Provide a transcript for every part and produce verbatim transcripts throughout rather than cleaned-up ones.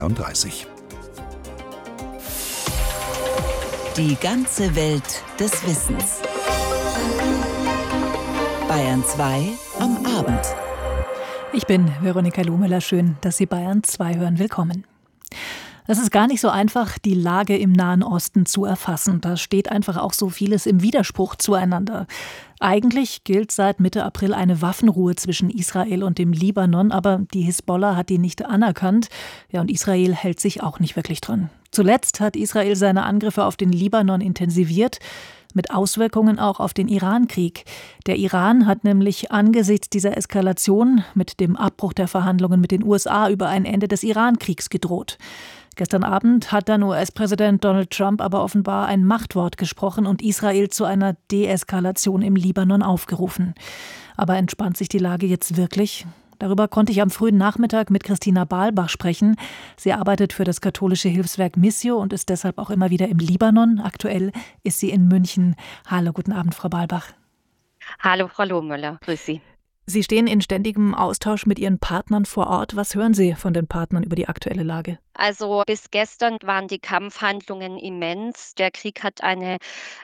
dreiunddreißig. Die ganze Welt des Wissens. Bayern zwei am Abend. Ich bin Veronika Lohmüller. Schön, dass Sie Bayern zwei hören. Willkommen. Es ist gar nicht so einfach, die Lage im Nahen Osten zu erfassen. Da steht einfach auch so vieles im Widerspruch zueinander. Eigentlich gilt seit Mitte April eine Waffenruhe zwischen Israel und dem Libanon, aber die Hisbollah hat die nicht anerkannt. Ja, und Israel hält sich auch nicht wirklich dran. Zuletzt hat Israel seine Angriffe auf den Libanon intensiviert, mit Auswirkungen auch auf den Iran-Krieg. Der Iran hat nämlich angesichts dieser Eskalation mit dem Abbruch der Verhandlungen mit den U S A über ein Ende des Iran-Kriegs gedroht. Gestern Abend hat dann U S-Präsident Donald Trump aber offenbar ein Machtwort gesprochen und Israel zu einer Deeskalation im Libanon aufgerufen. Aber entspannt sich die Lage jetzt wirklich? Darüber konnte ich am frühen Nachmittag mit Christina Balbach sprechen. Sie arbeitet für das katholische Hilfswerk Missio und ist deshalb auch immer wieder im Libanon. Aktuell ist sie in München. Hallo, guten Abend, Frau Balbach. Hallo, Frau Lohmüller. Grüß Sie. Sie stehen in ständigem Austausch mit Ihren Partnern vor Ort. Was hören Sie von den Partnern über die aktuelle Lage? Also bis gestern waren die Kampfhandlungen immens. Der Krieg hat eine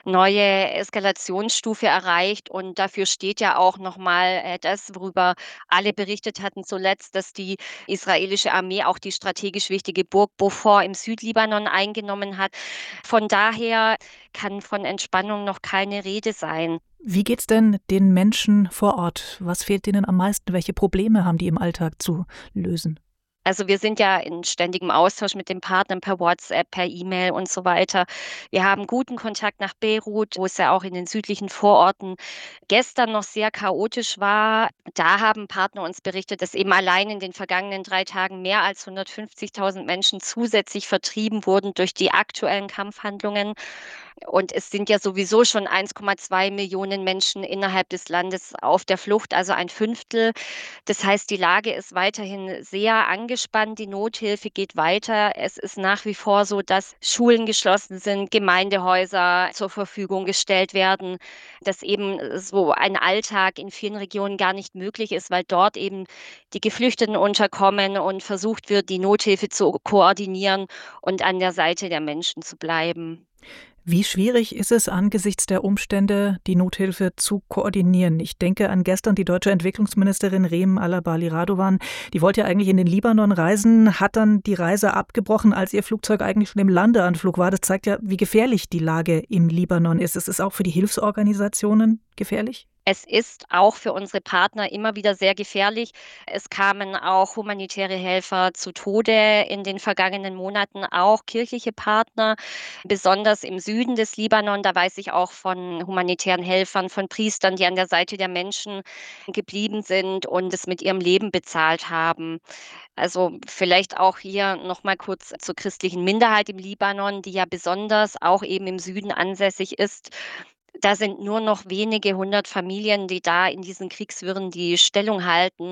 neue Eskalationsstufe erreicht und dafür steht ja auch nochmal äh, das, worüber alle berichtet hatten zuletzt, dass die israelische Armee auch die strategisch wichtige Burg Beaufort im Südlibanon eingenommen hat. Von daher kann von Entspannung noch keine Rede sein. Wie geht's denn den Menschen vor Ort? Was fehlt ihnen am meisten? Welche Probleme haben die im Alltag zu lösen? Also wir sind ja in ständigem Austausch mit den Partnern per WhatsApp, per E-Mail und so weiter. Wir haben guten Kontakt nach Beirut, wo es ja auch in den südlichen Vororten gestern noch sehr chaotisch war. Da haben Partner uns berichtet, dass eben allein in den vergangenen drei Tagen mehr als hundertfünfzigtausend Menschen zusätzlich vertrieben wurden durch die aktuellen Kampfhandlungen. Und es sind ja sowieso schon eins Komma zwei Millionen Menschen innerhalb des Landes auf der Flucht, also ein Fünftel. Das heißt, die Lage ist weiterhin sehr angespannt. Die Nothilfe geht weiter. Es ist nach wie vor so, dass Schulen geschlossen sind, Gemeindehäuser zur Verfügung gestellt werden, dass eben so ein Alltag in vielen Regionen gar nicht möglich ist, weil dort eben die Geflüchteten unterkommen und versucht wird, die Nothilfe zu koordinieren und an der Seite der Menschen zu bleiben. Wie schwierig ist es angesichts der Umstände, die Nothilfe zu koordinieren? Ich denke an gestern die deutsche Entwicklungsministerin Reem Alabali Radovan. Die wollte ja eigentlich in den Libanon reisen, hat dann die Reise abgebrochen, als ihr Flugzeug eigentlich schon im Landeanflug war. Das zeigt ja, wie gefährlich die Lage im Libanon ist. Es ist auch für die Hilfsorganisationen gefährlich? Es ist auch für unsere Partner immer wieder sehr gefährlich. Es kamen auch humanitäre Helfer zu Tode in den vergangenen Monaten, auch kirchliche Partner, besonders im Süden des Libanon. Da weiß ich auch von humanitären Helfern, von Priestern, die an der Seite der Menschen geblieben sind und es mit ihrem Leben bezahlt haben. Also vielleicht auch hier noch mal kurz zur christlichen Minderheit im Libanon, die ja besonders auch eben im Süden ansässig ist. Da sind nur noch wenige hundert Familien, die da in diesen Kriegswirren die Stellung halten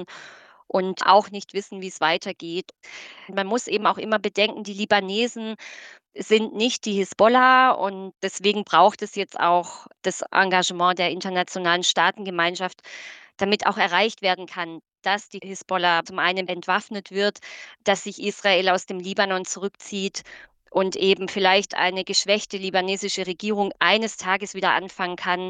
und auch nicht wissen, wie es weitergeht. Man muss eben auch immer bedenken, die Libanesen sind nicht die Hisbollah und deswegen braucht es jetzt auch das Engagement der internationalen Staatengemeinschaft, damit auch erreicht werden kann, dass die Hisbollah zum einen entwaffnet wird, dass sich Israel aus dem Libanon zurückzieht und eben vielleicht eine geschwächte libanesische Regierung eines Tages wieder anfangen kann,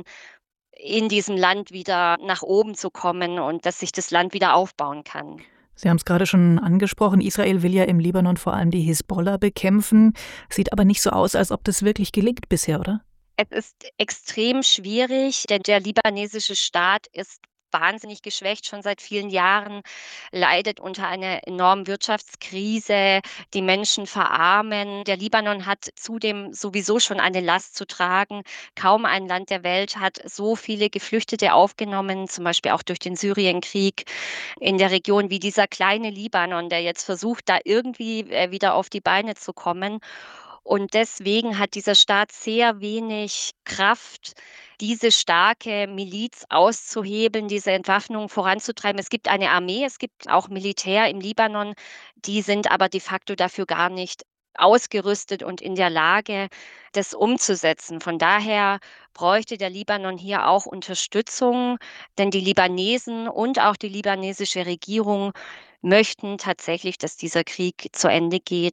in diesem Land wieder nach oben zu kommen und dass sich das Land wieder aufbauen kann. Sie haben es gerade schon angesprochen, Israel will ja im Libanon vor allem die Hisbollah bekämpfen. Sieht aber nicht so aus, als ob das wirklich gelingt bisher, oder? Es ist extrem schwierig, denn der libanesische Staat ist wahnsinnig geschwächt schon seit vielen Jahren, leidet unter einer enormen Wirtschaftskrise, die Menschen verarmen. Der Libanon hat zudem sowieso schon eine Last zu tragen. Kaum ein Land der Welt hat so viele Geflüchtete aufgenommen, zum Beispiel auch durch den Syrienkrieg in der Region wie dieser kleine Libanon, der jetzt versucht, da irgendwie äh, wieder auf die Beine zu kommen. Und deswegen hat dieser Staat sehr wenig Kraft, diese starke Miliz auszuhebeln, diese Entwaffnung voranzutreiben. Es gibt eine Armee, es gibt auch Militär im Libanon, die sind aber de facto dafür gar nicht ausgerüstet und in der Lage, das umzusetzen. Von daher bräuchte der Libanon hier auch Unterstützung, denn die Libanesen und auch die libanesische Regierung möchten tatsächlich, dass dieser Krieg zu Ende geht.